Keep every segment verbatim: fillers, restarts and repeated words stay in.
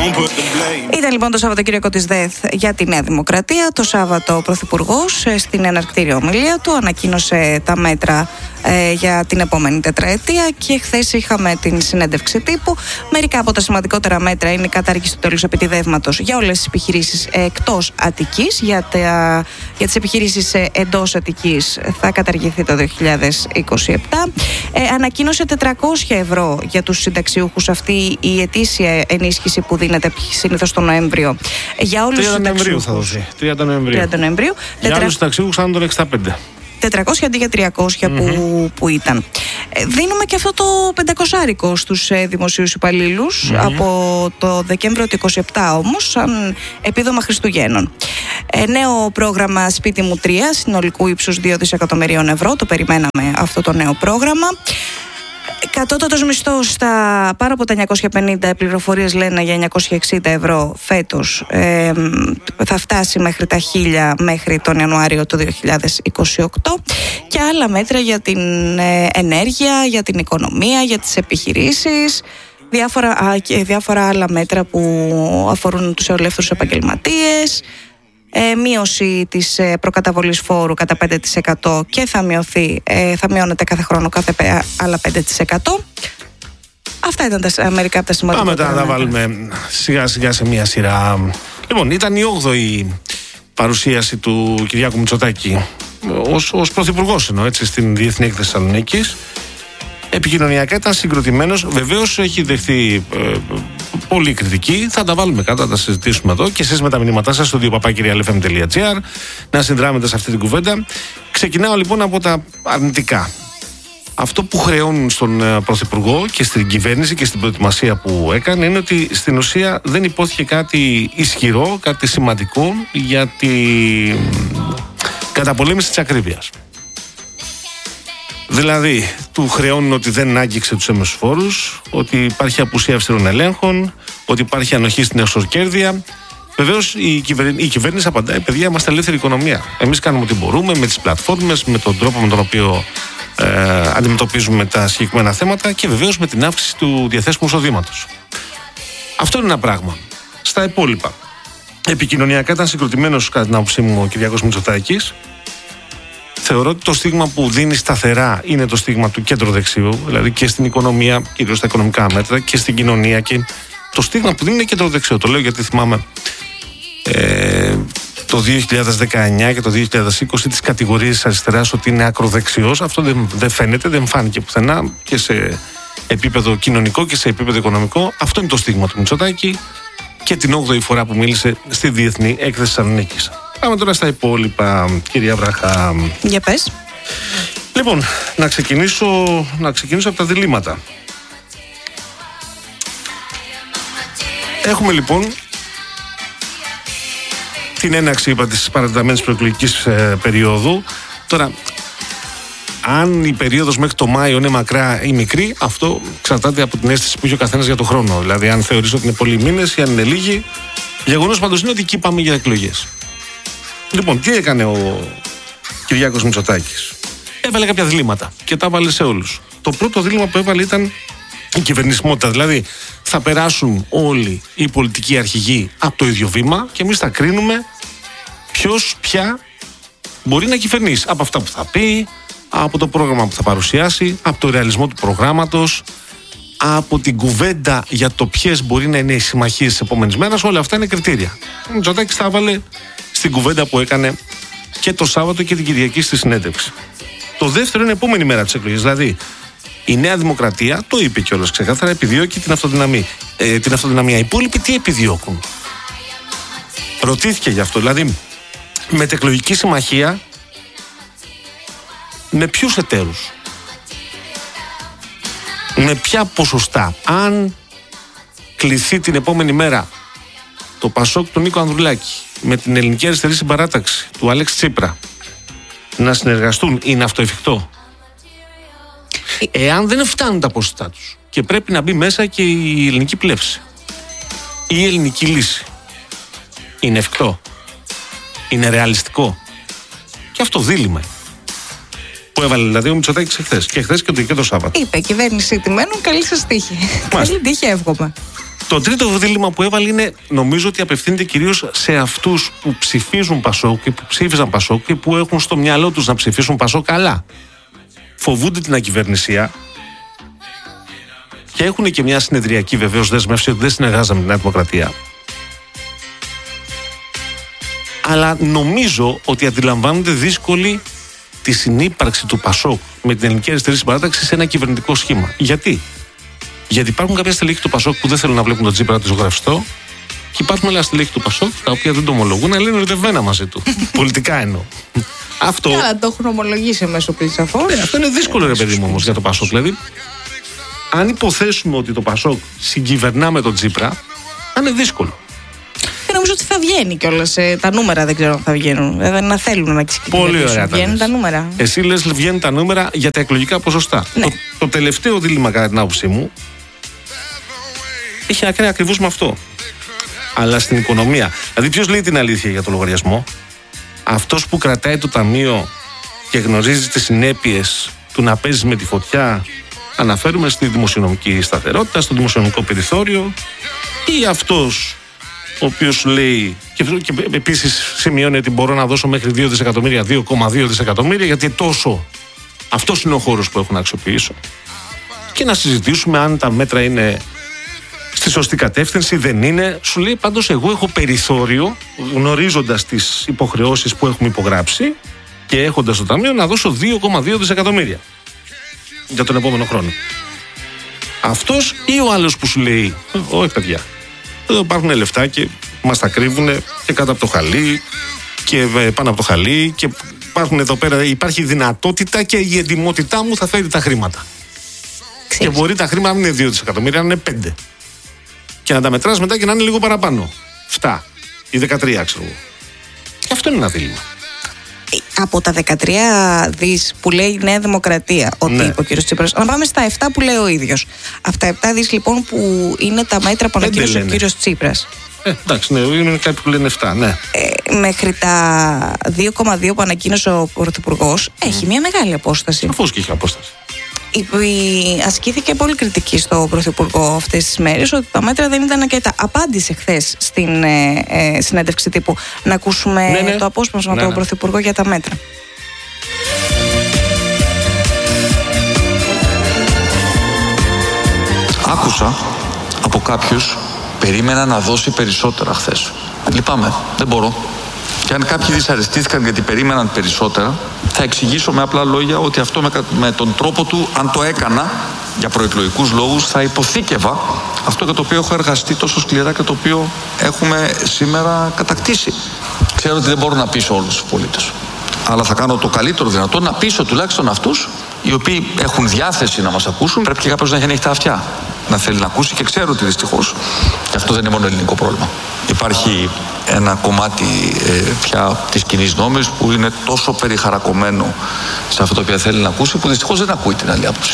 Ήταν λοιπόν το Σαββατοκύριακο της ΔΕΘ για τη Νέα Δημοκρατία. Το Σάββατο ο Πρωθυπουργός στην εναρκτήρια ομιλία του ανακοίνωσε τα μέτρα ε, για την επόμενη τετραετία και χθες είχαμε την συνέντευξη τύπου. Μερικά από τα σημαντικότερα μέτρα είναι η κατάργηση του τέλους επιτιδεύματος για όλες τις επιχειρήσεις εκτός Αττικής. Για, τα, για τις επιχειρήσεις εντός Αττικής θα καταργηθεί το δύο χιλιάδες είκοσι επτά. Ε, ανακοίνωσε τετρακόσια ευρώ για τους συνταξιούχους, αυτή η ετήσια ενίσχυση που δίνεται συνήθως τον Νοέμβριο για όλους τους συνταξιούχους. θα δοθεί. τριάντα Νοεμβρίου. τριάντα Νοεμβρίου. Για Τετρα... άλλους συνταξιούχους άνω των εξήντα πέντε. τετρακόσια αντί για τριακόσια mm-hmm. που, που ήταν. Δίνουμε και αυτό το πεντακόσάρικο στους ε, δημοσίους υπαλλήλους mm-hmm. από το Δεκέμβριο του είκοσι επτά όμως, σαν επίδομα Χριστουγέννων. Ε, νέο πρόγραμμα Σπίτι μου τρία, συνολικού ύψους δύο δισεκατομμυρίων ευρώ. Το περιμέναμε αυτό το νέο πρόγραμμα. Κατώτατος μισθός στα πάνω από τα εννιακόσια πενήντα, πληροφορίες λένε για εννιακόσια εξήντα ευρώ φέτος, ε, θα φτάσει μέχρι τα χίλια μέχρι τον Ιανουάριο του δύο χιλιάδες είκοσι οκτώ, και άλλα μέτρα για την ε, ενέργεια, για την οικονομία, για τις επιχειρήσεις, διάφορα, α, και διάφορα άλλα μέτρα που αφορούν τους ελεύθερους επαγγελματίες. Ε, μείωση της ε, προκαταβολής φόρου κατά πέντε τοις εκατό και θα μειωθεί, ε, θα μειώνεται κάθε χρόνο κάθε πέ, άλλα πέντε τοις εκατό. Αυτά ήταν τα, μερικά από τα σημαντικά. Πάμε να τα βάλουμε σιγά σιγά σε μια σειρά. Λοιπόν, ήταν η όγδοη παρουσίαση του Κυριάκου Μητσοτάκη ως, ως πρωθυπουργός, εννοώ, έτσι, στην Διεθνή Έκθεση Θεσσαλονίκης. Επικοινωνιακά ήταν συγκροτημένος. Βεβαίως έχει δεχθεί ε, πολύ κριτική. Θα τα βάλουμε κάτω, θα τα συζητήσουμε εδώ. Και εσείς με τα μηνύματά σας στο δύο παπάκυρια ελ εφ εμ τελεία τζι άρ να συνδράμετε σε αυτή την κουβέντα. Ξεκινάω λοιπόν από τα αρνητικά. Αυτό που χρεώνουν στον ε, Πρωθυπουργό και στην κυβέρνηση και στην προετοιμασία που έκανε είναι ότι στην ουσία δεν υπόθηκε κάτι ισχυρό, κάτι σημαντικό για την καταπολέμηση της ακρίβειας. Δηλαδή, του χρεώνουν ότι δεν άγγιξε τους έμεσους φόρους, ότι υπάρχει απουσία αυστηρών ελέγχων, ότι υπάρχει ανοχή στην εξωκέρδεια. Βεβαίως, η, κυβερ... η κυβέρνηση απαντάει: παιδιά, είμαστε ελεύθερη οικονομία. Εμείς κάνουμε ό,τι μπορούμε με τις πλατφόρμες, με τον τρόπο με τον οποίο ε, αντιμετωπίζουμε τα συγκεκριμένα θέματα και βεβαίως με την αύξηση του διαθέσιμου εισοδήματος. Αυτό είναι ένα πράγμα. Στα υπόλοιπα, επικοινωνιακά ήταν συγκροτημένος, κατά την άποψή μου, ο Κυριάκος Μητσοτάκης. Θεωρώ ότι το στίγμα που δίνει σταθερά είναι το στίγμα του κέντρου-δεξιού, δηλαδή και στην οικονομία, κυρίως στα οικονομικά μέτρα, και στην κοινωνία. Και το στίγμα που δίνει είναι κέντρο-δεξιό. Το λέω γιατί θυμάμαι ε, το δύο χιλιάδες δεκαεννιά και το δύο χιλιάδες είκοσι τις κατηγορίες της αριστεράς ότι είναι ακροδεξιός. Αυτό δεν, δεν φαίνεται, δεν φάνηκε πουθενά και σε επίπεδο κοινωνικό και σε επίπεδο οικονομικό. Αυτό είναι το στίγμα του Μητσοτάκη και την όγδοη φορά που μίλησε στη Διεθνή Έκθεση Θεσσαλονίκης. Πάμε τώρα στα υπόλοιπα, κυρία Βραχά. Για πες. Λοιπόν, να ξεκινήσω, να ξεκινήσω από τα διλήμματα. Έχουμε λοιπόν την έναρξη, είπα, της παρατεταμένης προεκλογικής ε, περίοδου. Τώρα, αν η περίοδος μέχρι το Μάιο είναι μακρά ή μικρή, αυτό εξαρτάται από την αίσθηση που έχει ο καθένας για το χρόνο. Δηλαδή, αν θεωρείς ότι είναι πολλοί μήνες ή αν είναι λίγοι. Γεγονός πάντως είναι ότι εκεί πάμε για εκλογές. Λοιπόν, τι έκανε ο Κυριάκος Μητσοτάκης? Έβαλε κάποια διλήμματα και τα έβαλε σε όλους. Το πρώτο δίλημμα που έβαλε ήταν η κυβερνησιμότητα. Δηλαδή, θα περάσουν όλοι οι πολιτικοί αρχηγοί από το ίδιο βήμα και εμείς θα κρίνουμε ποιος, ποια μπορεί να κυβερνήσει. Από αυτά που θα πει, από το πρόγραμμα που θα παρουσιάσει, από το ρεαλισμό του προγράμματος, από την κουβέντα για το ποιες μπορεί να είναι οι συμμαχίες της επόμενης μέρας. Όλα αυτά είναι κριτήρια. Ο Μητσοτάκης τα έβαλε στην κουβέντα που έκανε και το Σάββατο και την Κυριακή στη συνέντευξη. Το δεύτερο είναι η επόμενη μέρα της εκλογής. Δηλαδή, η Νέα Δημοκρατία, το είπε κιόλας ξεκάθαρα, επιδιώκει την αυτοδυναμία. Ε, την αυτοδυναμία. Οι υπόλοιποι τι επιδιώκουν? Ρωτήθηκε γι' αυτό. Δηλαδή, μετεκλογική συμμαχία με ποιους εταίρους? Με ποια ποσοστά? Αν κληθεί την επόμενη μέρα το Πασόκ του Νίκο Ανδρουλάκη με την Ελληνική Αριστερή Συμπαράταξη του Αλέξη Τσίπρα να συνεργαστούν, είναι αυτό εφικτό? Εάν δεν φτάνουν τα ποσοστά τους και πρέπει να μπει μέσα και η ελληνική πλεύση, η ελληνική λύση, είναι εφικτό? Είναι ρεαλιστικό? Και αυτό δίλημμα που έβαλε δηλαδή ο Μητσοτάκης εχθές. Και εχθές και το, και το Σάββατο. Είπε, κυβέρνηση τιμένων, καλή σας τύχη. Καλή τύχη, εύχομαι. Το τρίτο δίλημμα που έβαλε είναι, νομίζω ότι απευθύνεται κυρίως σε αυτούς που ψηφίζουν Πασόκ και που ψήφισαν Πασόκ και που έχουν στο μυαλό τους να ψηφίσουν Πασόκ καλά. Φοβούνται την ακυβερνησία και έχουν και μια συνεδριακή βεβαίως δέσμευση ότι δεν συνεργάζονται με τη Νέα Δημοκρατία. Αλλά νομίζω ότι αντιλαμβάνονται δύσκολη τη συνύπαρξη του Πασόκ με την Ελληνική Αριστερή Συμπαράταξη σε ένα κυβερνητικό σχήμα. Γιατί? Γιατί υπάρχουν κάποια στελέχη του Πασόκ που δεν θέλουν να βλέπουν τον Τσίπρα το ζωγραφιστό και υπάρχουν άλλα στελέχη του Πασόκ τα οποία δεν το ομολογούν, αλλά είναι ερωτευμένα μαζί του. Πολιτικά εννοώ. Αυτό. Καλά, το έχουν ομολογήσει μέσω πλήρη σαφώς. Ναι, αυτό είναι δύσκολο, ρε παιδί μου, όμως για το Πασόκ. Δηλαδή, αν υποθέσουμε ότι το Πασόκ συγκυβερνά με τον Τσίπρα, θα είναι δύσκολο. Και νομίζω ότι θα βγαίνει κιόλας. Τα νούμερα δεν ξέρω αν θα βγαίνουν. Δηλαδή να θέλουν να ξεκινήσουν. Πολύ ωραία. Βγαίνουν τα νούμερα. Εσύ λες βγαίνουν τα νούμερα για τα εκλογικά ποσοστά. Ναι. Το, το τελευταίο δίλημμα, κατά την άποψή μου, έχει να κάνει ακριβώς με αυτό. Αλλά στην οικονομία. Δηλαδή, ποιος λέει την αλήθεια για το λογαριασμό? Αυτός που κρατάει το ταμείο και γνωρίζει τις συνέπειες του να παίζει με τη φωτιά. Αναφέρουμε στη δημοσιονομική σταθερότητα, στο δημοσιονομικό περιθώριο, ή αυτός ο οποίος λέει και, και επίσης σημειώνει ότι μπορώ να δώσω μέχρι δύο δισεκατομμύρια, δύο κόμμα δύο δισεκατομμύρια, γιατί τόσο αυτός είναι ο χώρος που έχω να αξιοποιήσω, και να συζητήσουμε αν τα μέτρα είναι στη σωστή κατεύθυνση, δεν είναι. Σου λέει πάντως εγώ έχω περιθώριο, γνωρίζοντας τις υποχρεώσεις που έχουμε υπογράψει και έχοντας το ταμείο, να δώσω δύο κόμμα δύο δισεκατομμύρια για τον επόμενο χρόνο. Αυτός ή ο άλλος που σου λέει όχι παιδιά, εδώ υπάρχουν λεφτά και μας τα κρύβουν και κάτω από το χαλί και πάνω από το χαλί και υπάρχουν εδώ πέρα, υπάρχει δυνατότητα και η εντιμότητά μου θα φέρει τα χρήματα. Ξέρεις. Και μπορεί τα χρήματα να είναι δύο δισεκατομμύρια, να είναι πέντε. Και να τα μετράς μετά και να είναι λίγο παραπάνω. επτά ή δεκατρία, ξέρω εγώ. Και αυτό είναι ένα δίλημμα. Από τα δεκατρία δις που λέει η Νέα Δημοκρατία, ότι ναι. είπε ο κ. Τσίπρας, να πάμε στα επτά που λέει ο ίδιος. Αυτά τα επτά δις λοιπόν που είναι τα μέτρα που ανακοίνωσε ο κ. Τσίπρας. Ε, εντάξει, ναι, είναι κάποιοι που λένε επτά, ναι. Ε, μέχρι τα δύο κόμμα δύο που ανακοίνωσε ο Πρωθυπουργός, mm. έχει μια μεγάλη απόσταση. Σαφώς και έχει απόσταση. Ασκήθηκε πολύ κριτική στο Πρωθυπουργό αυτές τις μέρες ότι τα μέτρα δεν ήταν αρκετά. Απάντησε χθες στην ε, ε, συνέντευξη τύπου. Να ακούσουμε ναι, ναι. το απόσπασμα ναι, του ναι. Πρωθυπουργού για τα μέτρα. Άκουσα από κάποιους περίμενα να δώσει περισσότερα χθες. Λυπάμαι, δεν μπορώ. Και αν κάποιοι δυσαρεστήθηκαν γιατί περίμεναν περισσότερα, θα εξηγήσω με απλά λόγια ότι αυτό με, με τον τρόπο του, αν το έκανα για προεκλογικούς λόγους, θα υποθήκευα αυτό για το οποίο έχω εργαστεί τόσο σκληρά και το οποίο έχουμε σήμερα κατακτήσει. Ξέρω ότι δεν μπορώ να πείσω όλους τους πολίτες, αλλά θα κάνω το καλύτερο δυνατό να πείσω τουλάχιστον αυτούς οι οποίοι έχουν διάθεση να μας ακούσουν. Πρέπει και κάποιος να έχει ανοιχτά αυτιά, να θέλει να ακούσει, και ξέρω ότι δυστυχώς, και αυτό δεν είναι μόνο ελληνικό πρόβλημα, υπάρχει ένα κομμάτι ε, πια της κοινής νόμης που είναι τόσο περιχαρακωμένο σε αυτό το οποίο θέλει να ακούσει, που δυστυχώς δεν ακούει την άλλη άποψη.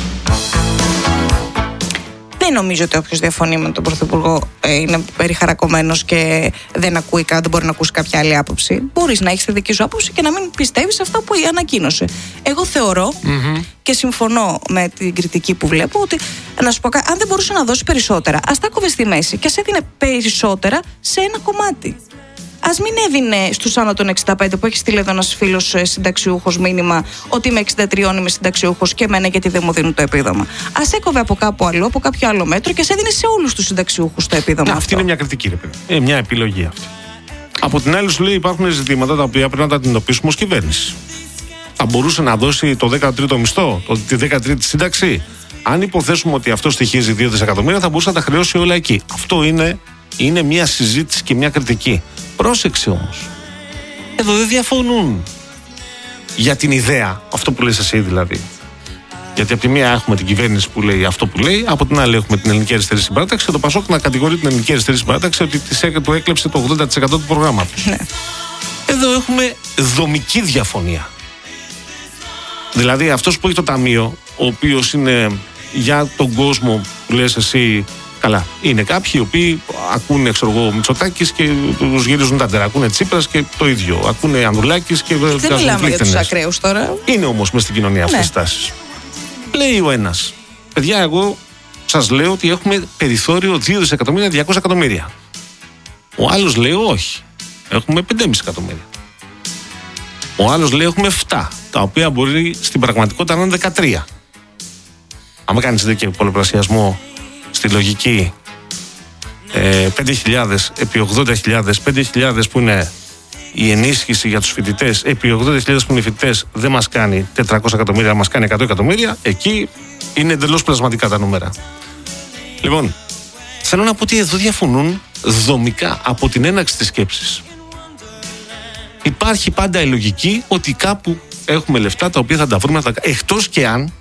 Δεν νομίζω ότι όποιος διαφωνεί με τον Πρωθυπουργό ε, είναι περιχαρακωμένος και δεν ακούει, δεν μπορεί να ακούσει κάποια άλλη άποψη. Μπορείς να έχεις τη δική σου άποψη και να μην πιστεύεις αυτά που ανακοίνωσε. Εγώ θεωρώ mm-hmm. και συμφωνώ με την κριτική που βλέπω ότι, να σου πω, αν δεν μπορούσε να δώσει περισσότερα, ας τα κόβε στη μέση και ας έδινε περισσότερα σε ένα κομμάτι. Ας μην έδινε στους άνω των εξήντα πέντε που έχει στείλει εδώ ένας φίλος συνταξιούχος μήνυμα ότι είμαι εξήντα τρία, είμαι συνταξιούχος και εμένα γιατί δεν μου δίνουν το επίδομα. Ας έκοβε από κάπου αλλού, από κάποιο άλλο μέτρο και ας έδινε σε όλους τους συνταξιούχους το επίδομα. Να, αυτή είναι μια κριτική, ρε παιδί. Ε, μια επιλογή αυτή. Από την άλλη, σου λέει υπάρχουν ζητήματα τα οποία πρέπει να τα αντιμετωπίσουμε ως κυβέρνηση. Θα μπορούσε να δώσει το δέκατο τρίτο μισθό, το, τη δέκατη τρίτη σύνταξη. Αν υποθέσουμε ότι αυτό στοιχίζει δύο δισεκατομμύρια, θα μπορούσε να τα χρεώσει όλα εκεί. Αυτό είναι, είναι μια συζήτηση και μια κριτική. Πρόσεξε όμως. Εδώ δεν διαφωνούν για την ιδέα, αυτό που λες εσύ δηλαδή. Γιατί από τη μία έχουμε την κυβέρνηση που λέει αυτό που λέει, από την άλλη έχουμε την Ελληνική Αριστερή Συμπαράταξη και το Πασόκ να κατηγορεί την Ελληνική Αριστερή Συμπαράταξη ότι της του έκλεψε το ογδόντα τοις εκατό του προγράμματος. Ναι. Εδώ έχουμε δομική διαφωνία. Δηλαδή αυτός που έχει το ταμείο, ο οποίος είναι για τον κόσμο που λες εσύ. Καλά, είναι κάποιοι οι οποίοι ακούνε, ξέρω εγώ, Μητσοτάκης και τους γυρίζουν τα τέρα. Ακούνε Τσίπρας και το ίδιο. Ακούνε Ανδρουλάκης και βγάζουν δεν μιλάμε για τους ακραίους τώρα. Είναι όμως μες στην κοινωνία αυτές τις τάσεις. Λέει ο ένας, παιδιά, εγώ σας λέω ότι έχουμε περιθώριο δύο δισεκατομμύρια διακόσια εκατομμύρια. Ο άλλος λέει όχι, έχουμε πέντε κόμμα πέντε εκατομμύρια. Ο άλλος λέει έχουμε επτά, τα οποία μπορεί στην πραγματικότητα να είναι δεκατρία. Αν κάνεις και πολλαπλασιασμό στη λογική ε, πέντε χιλιάδες επί ογδόντα χιλιάδες, πέντε χιλιάδες που είναι η ενίσχυση για τους φοιτητές επί ογδόντα χιλιάδες που είναι οι φοιτητές δεν μας κάνει τετρακόσια εκατομμύρια, μας κάνει εκατό εκατομμύρια, εκεί είναι εντελώς πλασματικά τα νούμερα. Λοιπόν, θέλω να πω ότι εδώ διαφωνούν δομικά από την έναρξη της σκέψης. Υπάρχει πάντα η λογική ότι κάπου έχουμε λεφτά τα οποία θα τα βρούμε, θα τα... εκτός και αν,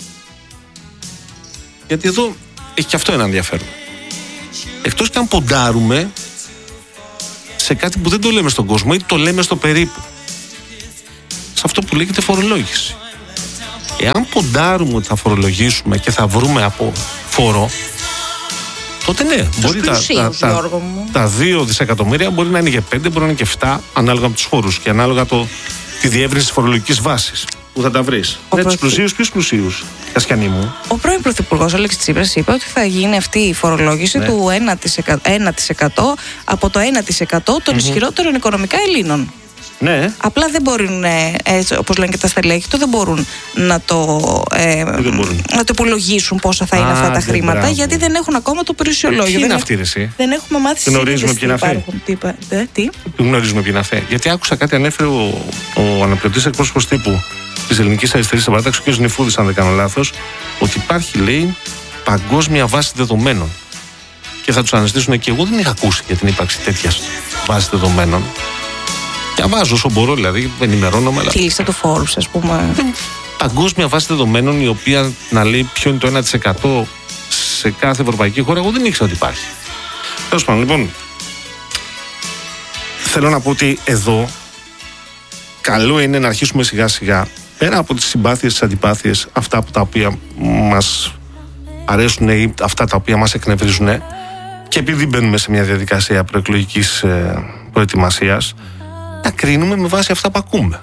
γιατί εδώ έχει και αυτό ένα ενδιαφέρον, εκτός και αν ποντάρουμε σε κάτι που δεν το λέμε στον κόσμο ή το λέμε στο περίπου, σε αυτό που λέγεται φορολόγηση. Εάν ποντάρουμε ότι θα φορολογήσουμε και θα βρούμε από φόρο, τότε ναι, τους μπορεί τα, τα, τα, τα δύο δισεκατομμύρια μπορεί να είναι και πέντε, μπορεί να είναι και επτά, ανάλογα από τους φόρους και ανάλογα το, τη διεύρυνση της φορολογικής βάσης που θα τα βρεις. Ναι, τους πλουσίους, ποιους πλουσίους, Κασιανή μου. Ο πρώην Πρωθυπουργός Αλέξης Τσίπρας είπε ότι θα γίνει αυτή η φορολόγηση ναι. του ένα τοις εκατό από το ένα τοις εκατό των mm-hmm. ισχυρότερων οικονομικά Ελλήνων. Ναι. Απλά δεν μπορούν, έτσι, όπως λένε και τα στελέχη του, δεν μπορούν να το, ε, δεν μπορούν. να το υπολογίσουν πόσα θα είναι Α, αυτά τα χρήματα, μπράβο. γιατί δεν έχουν ακόμα το περιουσιολόγιο. Τι είναι αυτή η εσύ? Δεν έχουμε μάθει γνωρίζουμε ποιοι είναι αυτοί. Τι, ε, τι? Γνωρίζουμε ποιοι είναι αυτοί. Γιατί άκουσα κάτι, ανέφερε ο, ο αναπληρωτής εκπρόσωπος τύπου της Ελληνικής Αριστερής στην παράταξη, ο κ. Νιφούδης, αν δεν κάνω λάθος, ότι υπάρχει, λέει, παγκόσμια βάση δεδομένων. Και θα τους αναζητήσουν, και εγώ δεν είχα ακούσει για την ύπαρξη τέτοια βάση δεδομένων. Διαβάζω όσο μπορώ, δηλαδή, ενημερώνομαι. Τη λίστα του φόρου, ας πούμε. Παγκόσμια βάση δεδομένων, η οποία να λέει ποιο είναι το ένα τοις εκατό σε κάθε ευρωπαϊκή χώρα, εγώ δεν ήξερα ότι υπάρχει. Τέλος πάντων, λοιπόν, θέλω να πω ότι εδώ καλό είναι να αρχίσουμε σιγά σιγά, πέρα από τις συμπάθειες, τις αντιπάθειες, αυτά από τα οποία μας αρέσουν ή αυτά τα οποία μας εκνευρίζουν, και επειδή μπαίνουμε σε μια διαδικασία προεκλογικής προετοιμασίας, να κρίνουμε με βάση αυτά που ακούμε.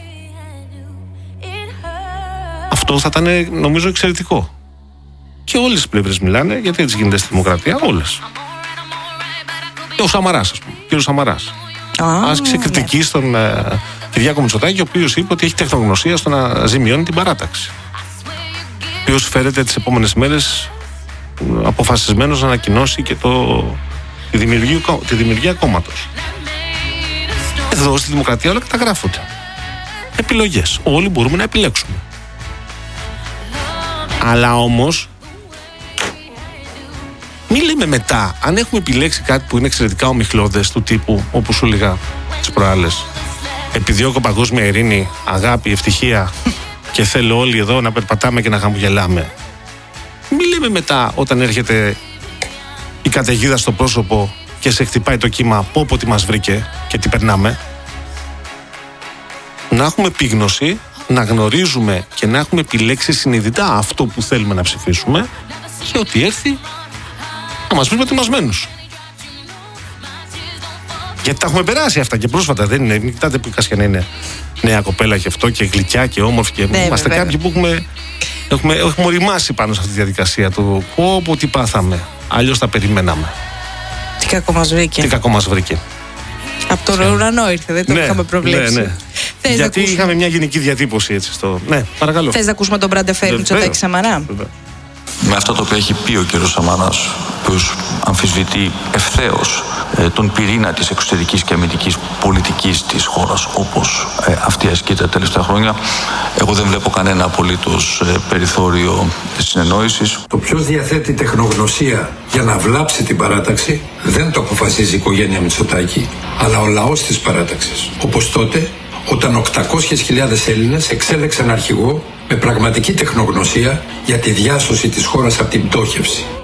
Αυτό θα ήταν, νομίζω, εξαιρετικό. Και όλες οι πλευρές μιλάνε, γιατί έτσι γίνεται στη δημοκρατία, όλες. Και ο Σαμαράς, ας πούμε, κύριος Σαμαράς. Oh, άσκησε ναι. κριτική στον ε, Κυριάκο Μητσοτάκη, ο οποίος είπε ότι έχει τεχνογνωσία στο να ζημιώνει την παράταξη. Ο οποίος φέρεται τις επόμενες μέρες αποφασισμένος να ανακοινώσει και το, τη, δημιουργία, τη δημιουργία κόμματος. Εδώ στη δημοκρατία όλα καταγράφονται. Επιλογές. Όλοι μπορούμε να επιλέξουμε. Αλλά όμως, μη λέμε μετά, αν έχουμε επιλέξει κάτι που είναι εξαιρετικά ομιχλώδες, του τύπου, όπως σου έλεγα τις προάλλες, επιδιώκω παγκόσμια ειρήνη, αγάπη, ευτυχία και θέλω όλοι εδώ να περπατάμε και να χαμογελάμε. Μη λέμε μετά, όταν έρχεται η καταιγίδα στο πρόσωπο και σε χτυπάει το κύμα, πω πω τι μας βρήκε και τι περνάμε. Να έχουμε επίγνωση, να γνωρίζουμε και να έχουμε επιλέξει συνειδητά αυτό που θέλουμε να ψηφίσουμε, και ότι έρθει να μας βρει προετοιμασμένους. Γιατί τα έχουμε περάσει αυτά και πρόσφατα, δεν είναι? Μην κοιτάτε που η Κασιανή είναι νέα κοπέλα και αυτό και γλυκιά και όμορφη, και ναι, είμαστε βέβαια κάποιοι που έχουμε, έχουμε, έχουμε οριμάσει πάνω σε αυτή τη διαδικασία του πω τι πάθαμε, αλλιώς τα περιμέναμε. Τι κακό μας βρήκε. Τι κακό μας βρήκε. Από τον ουρανό ήρθε, δεν το ναι, είχαμε προβλέψει. Ναι, ναι. Θες γιατί είχαμε μια γενική διατύπωση έτσι στο... Ναι, παρακαλώ. Θες να ακούσουμε τον Μπραντεφέρη Μητσοτάκη Σαμαρά? Με αυτό το οποίο έχει πει ο κ. Σαμαράς, που αμφισβητεί ευθέως ε, τον πυρήνα της εξωτερικής και αμυντικής πολιτικής της χώρας, όπως ε, αυτή ασκείται τα τελευταία χρόνια, εγώ δεν βλέπω κανένα απολύτως ε, περιθώριο συνεννόησης. Το ποιος διαθέτει τεχνογνωσία για να βλάψει την παράταξη δεν το αποφασίζει η οικογένεια Μητσοτάκη, αλλά ο λαός της παράταξης. Όπως τότε, όταν οκτακόσιες χιλιάδες Έλληνες εξέλεξαν αρχηγό με πραγματική τεχνογνωσία για τη διάσωση της χώρας από την πτώχευση.